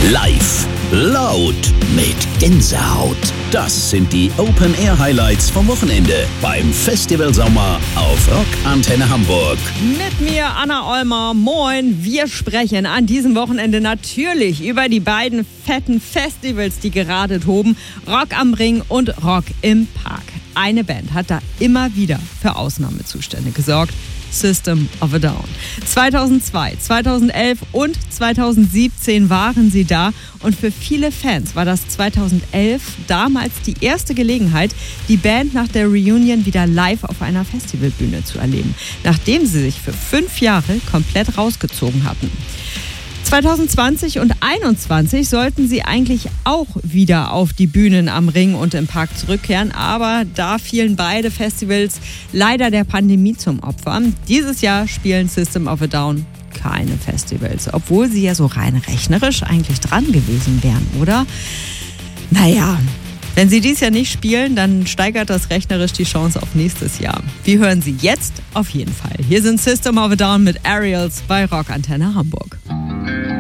Live, laut, mit Gänsehaut. Das sind die Open-Air-Highlights vom Wochenende beim Festival Sommer auf Rock Antenne Hamburg. Mit mir, Anna Olmer. Moin. Wir sprechen an diesem Wochenende natürlich über die beiden fetten Festivals, die gerade toben. Rock am Ring und Rock im Park. Eine Band hat da immer wieder für Ausnahmezustände gesorgt. System of a Down. 2002, 2011 und 2017 waren sie da und für viele Fans war das 2011 damals die erste Gelegenheit, die Band nach der Reunion wieder live auf einer Festivalbühne zu erleben, nachdem sie sich für 5 Jahre komplett rausgezogen hatten. 2020 und 2021 sollten sie eigentlich auch wieder auf die Bühnen am Ring und im Park zurückkehren, aber da fielen beide Festivals leider der Pandemie zum Opfer. Dieses Jahr spielen System of a Down keine Festivals, obwohl sie ja so rein rechnerisch eigentlich dran gewesen wären, oder? Naja, wenn sie dies Jahr nicht spielen, dann steigert das rechnerisch die Chance auf nächstes Jahr. Wir hören sie jetzt auf jeden Fall. Hier sind System of a Down mit Aerials bei Rock Antenne Hamburg.